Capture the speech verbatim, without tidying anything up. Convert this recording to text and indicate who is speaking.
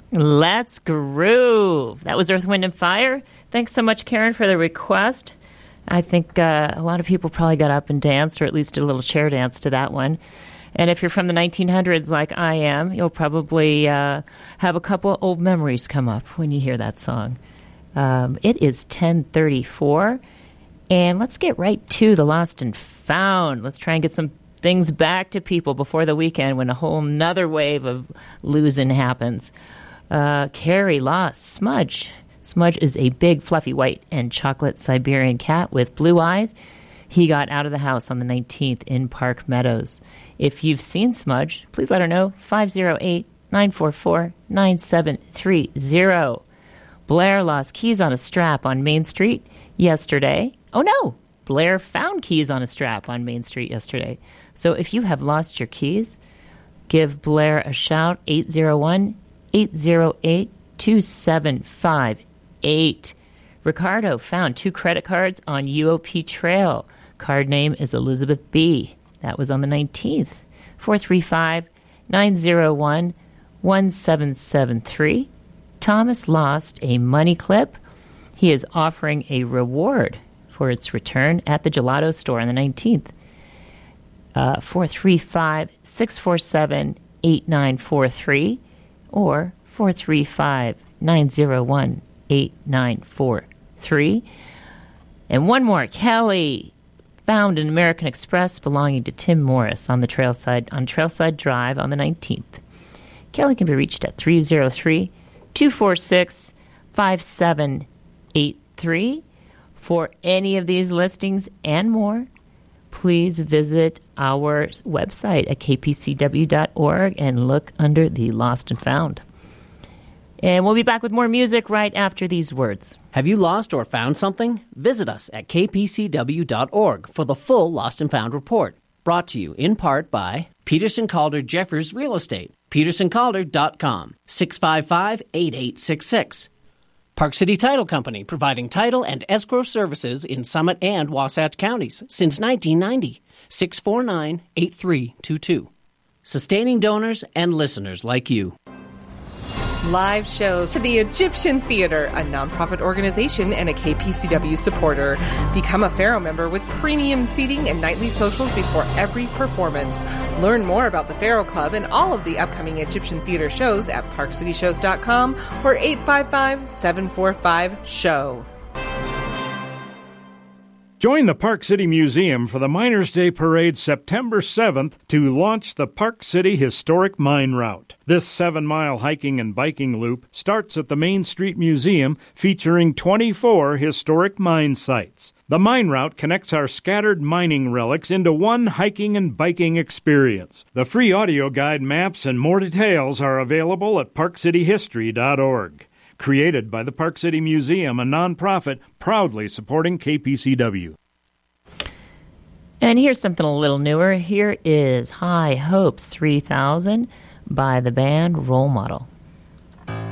Speaker 1: Let's groove. That was Earth, Wind, and Fire. Thanks so much, Karen, for the request. I think uh, a lot of people probably got up and danced, or at least did a little chair dance to that one. And if you're from the nineteen hundreds like I am, you'll probably uh, have a couple of old memories come up when you hear that song. Um, it is ten thirty-four, and let's get right to the Lost and Found. Let's try and get some things back to people before the weekend when a whole nother wave of losing happens. Uh, Carrie lost Smudge. Smudge is a big, fluffy, white and chocolate Siberian cat with blue eyes. He got out of the house on the nineteenth in Park Meadows. If you've seen Smudge, please let her know. five oh eight, nine four four, nine seven three oh. Blair lost keys on a strap on Main Street yesterday. Oh, no. Blair found keys on a strap on Main Street yesterday. So if you have lost your keys, give Blair a shout, eight oh one, eight oh eight, two seven five eight. Ricardo found two credit cards on U O P Trail. Card name is Elizabeth B. That was on the nineteenth. four three five, nine oh one, one seven seven three. Thomas lost a money clip. He is offering a reward for its return at the gelato store on the nineteenth. Uh, four three five, six four seven, eight nine four three or four three five, nine oh one, eight nine four three. And one more. Kelly found an American Express belonging to Tim Morris on the Trailside on Trailside Drive on the nineteenth. Kelly can be reached at three oh three, two four six, five seven eight three. For any of these listings and more, please visit our website at k p c w dot org and look under the Lost and Found. And we'll be back with more music right after these words.
Speaker 2: Have you lost or found something? Visit us at k p c w dot org for the full Lost and Found report. Brought to you in part by Peterson Calder Jeffers Real Estate, peterson calder dot com, six five five, eight eight six six. Park City Title Company, providing title and escrow services in Summit and Wasatch counties since nineteen ninety, six four nine, eight three two two. Sustaining donors and listeners like you.
Speaker 3: Live shows for the Egyptian Theater, a nonprofit organization and a K P C W supporter. Become a Pharaoh member with premium seating and nightly socials before every performance. Learn more about the Pharaoh Club and all of the upcoming Egyptian Theater shows at park city shows dot com or eight five five, seven four five, S H O W.
Speaker 4: Join the Park City Museum for the Miners' Day Parade September seventh to launch the Park City Historic Mine Route. This seven-mile hiking and biking loop starts at the Main Street Museum, featuring twenty-four historic mine sites. The mine route connects our scattered mining relics into one hiking and biking experience. The free audio guide, maps, and more details are available at park city history dot org. Created by the Park City Museum, a nonprofit proudly supporting K P C W.
Speaker 1: And here's something a little newer. Here is High Hopes three thousand by the band Role Model.